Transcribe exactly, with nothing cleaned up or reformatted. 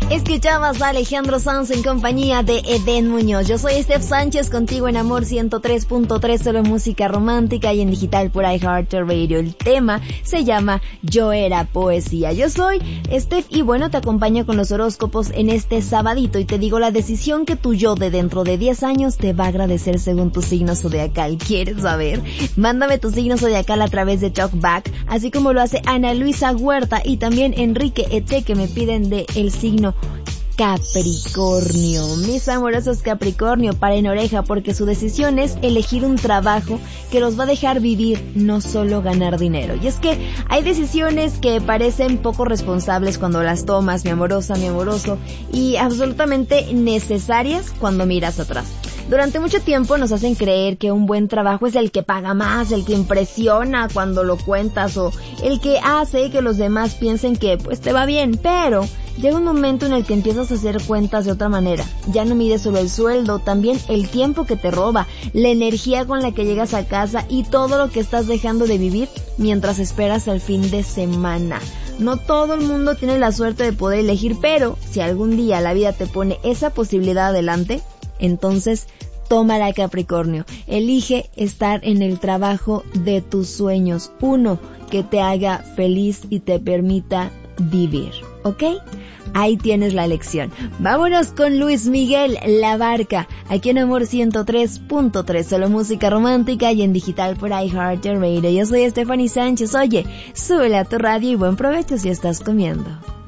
Escuchabas a Alejandro Sanz en compañía de Eden Muñoz. Yo soy Steph Sánchez, contigo en Amor ciento tres punto tres, solo música romántica y en digital por iHeartRadio. El tema se llama Yo Era Poesía. Yo soy Steph y bueno, te acompaño con los horóscopos en este sabadito y te digo la decisión que tu yo de dentro de diez años te va a agradecer según tu signo zodiacal. ¿Quieres saber? Mándame tu signo zodiacal a través de Talkback, así como lo hace Ana Luisa Huerta y también Enrique Ete, que me piden de el signo Capricornio. Mis amorosos Capricornio, paren oreja porque su decisión es elegir un trabajo que los va a dejar vivir, no solo ganar dinero. Y es que hay decisiones que parecen poco responsables cuando las tomas, mi amorosa, mi amoroso, y absolutamente necesarias cuando miras atrás. Durante mucho tiempo nos hacen creer que un buen trabajo es el que paga más, el que impresiona cuando lo cuentas o el que hace que los demás piensen que pues te va bien, pero llega un momento en el que empiezas a hacer cuentas de otra manera. Ya no mides solo el sueldo, también el tiempo que te roba, la energía con la que llegas a casa y todo lo que estás dejando de vivir mientras esperas el fin de semana. No todo el mundo tiene la suerte de poder elegir, pero si algún día la vida te pone esa posibilidad adelante, entonces tómala, Capricornio. Elige estar en el trabajo de tus sueños, uno que te haga feliz y te permita vivir, ¿ok? Ahí tienes la lección. Vámonos con Luis Miguel, La Barca, aquí en Amor ciento tres punto tres, solo música romántica y en digital por iHeartRadio. Yo soy Stephanie Sánchez. Oye, súbele a tu radio y buen provecho si estás comiendo.